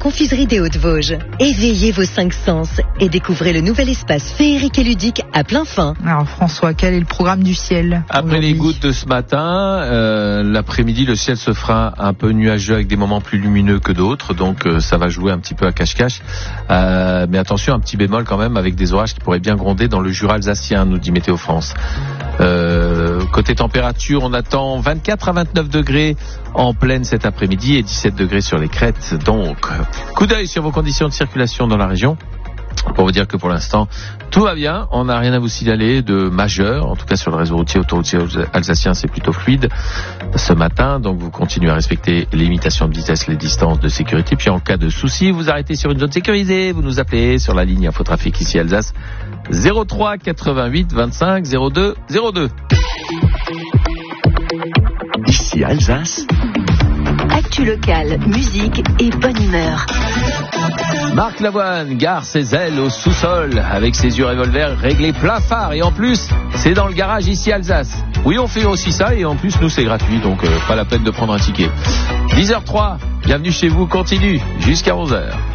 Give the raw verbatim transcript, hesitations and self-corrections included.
confiserie des Hauts-de-Vosges. Éveillez vos cinq sens et découvrez le nouvel espace féerique et ludique à plein fin. Alors François, quel est le programme du ciel Après aujourd'hui? les gouttes de ce matin, euh, l'après-midi, le ciel se fera un peu nuageux avec des moments plus lumineux que d'autres, donc euh, ça va jouer un petit peu à cache-cache. Euh, mais attention, un petit bémol quand même avec des orages qui pourraient bien gronder dans le Jura alsacien, nous dit Météo France. Euh, côté température, on attend vingt-quatre à vingt-neuf degrés en pleine cet après-midi et dix-sept degrés sur les crêtes. Donc, coup d'œil sur vos conditions de circulation dans la région. Pour vous dire que pour l'instant, tout va bien. On n'a rien à vous signaler de majeur. En tout cas, sur le réseau routier, autoroutier alsacien, c'est plutôt fluide ce matin. Donc, vous continuez à respecter les limitations de vitesse, les distances de sécurité. Puis, en cas de souci, vous arrêtez sur une zone sécurisée. Vous nous appelez sur la ligne Infotrafic ici Alsace zéro trois quatre-vingt-huit vingt-cinq zéro deux zéro deux. Ici Alsace. Actu locale, musique et bonne humeur. Marc Lavoine gare ses ailes au sous-sol avec ses yeux revolver réglés plein phare. Et en plus, c'est dans le garage ici Alsace. Oui, on fait aussi ça et en plus, nous, c'est gratuit. Donc, euh, pas la peine de prendre un ticket. dix heures zéro trois, bienvenue chez vous, continue jusqu'à onze heures.